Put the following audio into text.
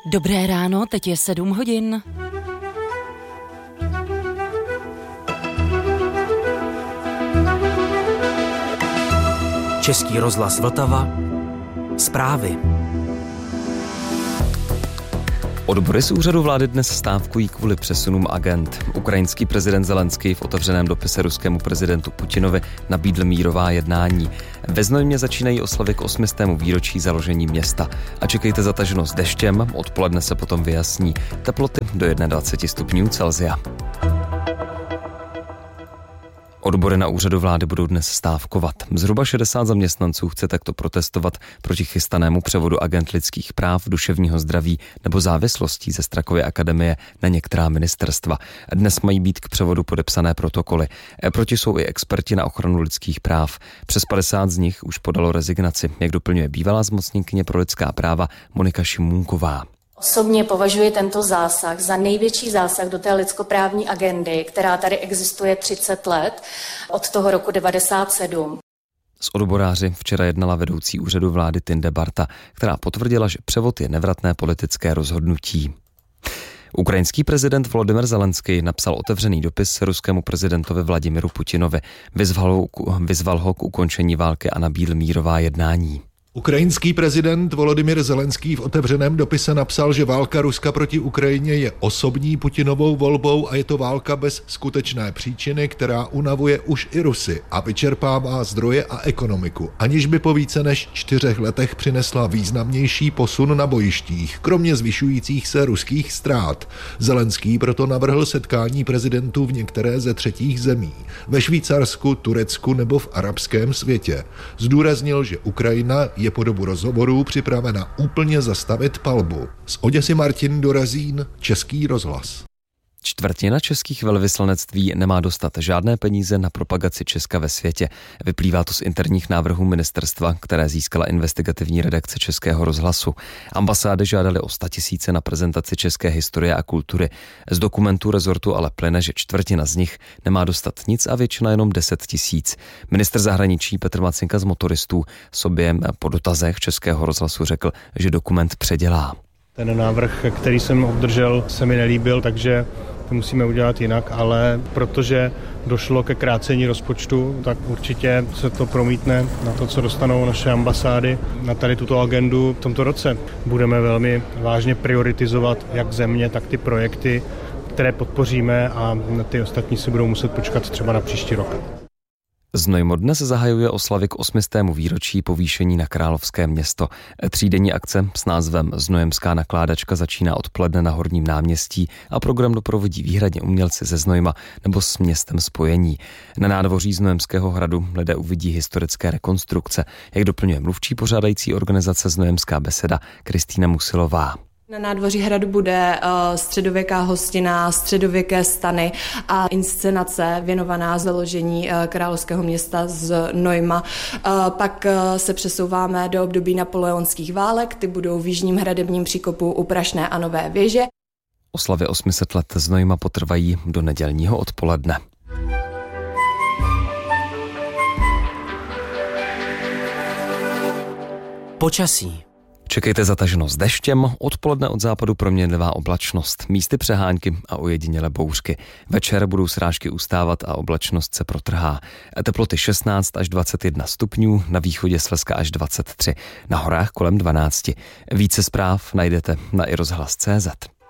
Dobré ráno, teď je 7 hodin. Český rozhlas Vltava. Zprávy. Odbory z úřadu vlády dnes stávkují kvůli přesunům agend. Ukrajinský prezident Zelenský v otevřeném dopise ruskému prezidentu Putinovi nabídl mírová jednání. Ve Znojmě začínají oslavy k 800. výročí založení města. A čekejte zataženost deštěm, odpoledne se potom vyjasní. Teploty do 21 stupňů Celsia. Odbory na úřadu vlády budou dnes stávkovat. Zhruba 60 zaměstnanců chce takto protestovat proti chystanému převodu agend lidských práv, duševního zdraví nebo závislostí ze Strakovy akademie na některá ministerstva. Dnes mají být k převodu podepsané protokoly. Proti jsou i experti na ochranu lidských práv. Přes 50 z nich už podalo rezignaci, jak doplňuje bývalá zmocněnkyně pro lidská práva Monika Šimůnková. Osobně považuji tento zásah za největší zásah do té lidskoprávní agendy, která tady existuje 30 let, od toho roku 1997. S odboráři včera jednala vedoucí úřadu vlády Tinde Barta, která potvrdila, že převod je nevratné politické rozhodnutí. Ukrajinský prezident Volodymyr Zelenský napsal otevřený dopis ruskému prezidentovi Vladimiru Putinovi. Vyzval ho k ukončení války a nabídl mírová jednání. Ukrajinský prezident Volodymyr Zelenský v otevřeném dopise napsal, že válka Ruska proti Ukrajině je osobní Putinovou volbou a je to válka bez skutečné příčiny, která unavuje už i Rusy a vyčerpává zdroje a ekonomiku, aniž by po více než 4 letech přinesla významnější posun na bojištích, kromě zvyšujících se ruských ztrát. Zelenský proto navrhl setkání prezidentů v některé ze třetích zemí, ve Švýcarsku, Turecku nebo v arabském světě. Zdůraznil, že Ukrajina je po dobu rozhovorů připravena úplně zastavit palbu. Z Oděsy Martin Dorazín, Český rozhlas. Čtvrtina českých velvyslanectví nemá dostat žádné peníze na propagaci Česka ve světě. Vyplývá to z interních návrhů ministerstva, které získala investigativní redakce Českého rozhlasu. Ambasády žádaly o 100 000 na prezentaci české historie a kultury. Z dokumentů rezortu ale plyne, že čtvrtina z nich nemá dostat nic a většina jenom 10 000. Ministr zahraničí Petr Macinka z Motoristů sobě po dotazech Českého rozhlasu řekl, že dokument předělá. Ten návrh, který jsem obdržel, se mi nelíbil, takže to musíme udělat jinak, ale protože došlo ke krácení rozpočtu, tak určitě se to promítne na to, co dostanou naše ambasády na tady tuto agendu v tomto roce. Budeme velmi vážně prioritizovat jak země, tak ty projekty, které podpoříme a ty ostatní si budou muset počkat třeba na příští rok. Znojmo dnes zahajuje oslavy k 800. výročí povýšení na Královské město. Třídenní akce s názvem Znojemská nakládačka začíná odpoledne na Horním náměstí a program doprovodí výhradně umělci ze Znojma nebo s městem spojení. Na nádvoří Znojemského hradu lidé uvidí historické rekonstrukce, jak doplňuje mluvčí pořádající organizace Znojemská beseda Kristýna Musilová. Na nádvoří hradu bude středověká hostina, středověké stany a inscenace věnovaná založení královského města Znojma. Pak se přesouváme do období napoleonských válek, ty budou v jižním hradebním příkopu u Prašné a Nové věže. Oslavy 800 let Znojma potrvají do nedělního odpoledne. Počasí. Čekejte zataženost deštěm, odpoledne od západu proměnlivá oblačnost, místy přehánky a ojedinělé bouřky. Večer budou srážky ustávat a oblačnost se protrhá. Teploty 16 až 21 stupňů, na východě Slezska až 23, na horách kolem 12. Více zpráv najdete na iRozhlas.cz.